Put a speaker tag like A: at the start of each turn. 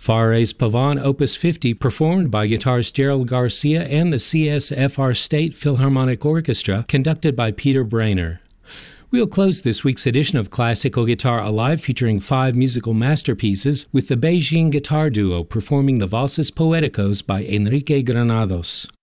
A: Fares Pavon Opus 50, performed by guitarist Gerald Garcia and the CSFR State Philharmonic Orchestra, conducted by Peter Brainer. We'll close this week's edition of Classical Guitar Alive, featuring 5 musical masterpieces, with the Beijing Guitar Duo performing the Valses Poeticos by Enrique Granados.